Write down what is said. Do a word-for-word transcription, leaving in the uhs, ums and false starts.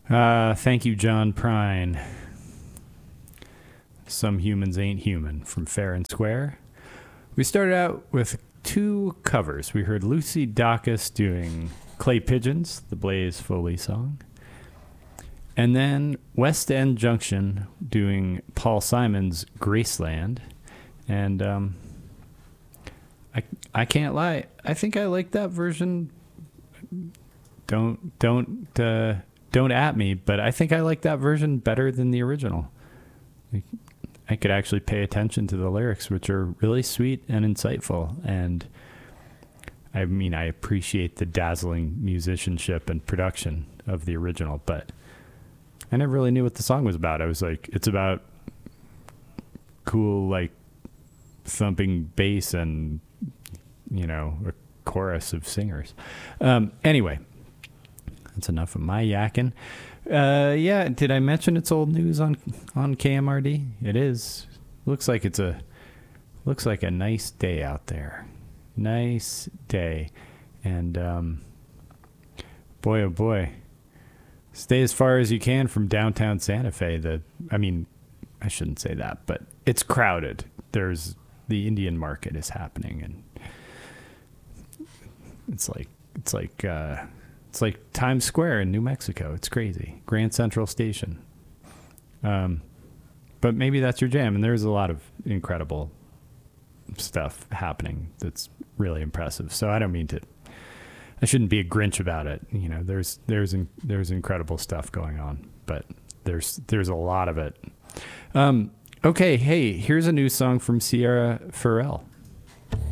Uh, thank you, John Prine. Some Humans Ain't Human from Fair and Square. We started out with two covers. We heard Lucy Dacus doing Clay Pigeons, the Blaze Foley song. And then West End Junction doing Paul Simon's Graceland. And um, I I can't lie. I think I like that version. Don't don't uh, don't at me, but I think I like that version better than the original. I could actually pay attention to the lyrics, which are really sweet and insightful. And I mean, I appreciate the dazzling musicianship and production of the original, but I never really knew what the song was about. I was like, it's about cool, like thumping bass and, you know, a chorus of singers. Um, anyway, that's enough of my yakking. Uh, yeah, did I mention it's old news on on K M R D? It is. Looks like it's a looks like a nice day out there. Nice day. And um, boy oh boy. Stay as far as you can from downtown Santa Fe. The I mean, I shouldn't say that, but it's crowded. There's the Indian market is happening, and it's like it's like uh It's like Times Square in New Mexico. It's crazy. Grand Central Station. Um, but maybe that's your jam. And there's a lot of incredible stuff happening that's really impressive. So I don't mean to, I shouldn't be a Grinch about it. You know, there's, there's, there's incredible stuff going on, but there's, there's a lot of it. Um, okay. Hey, here's a new song from Sierra Farrell.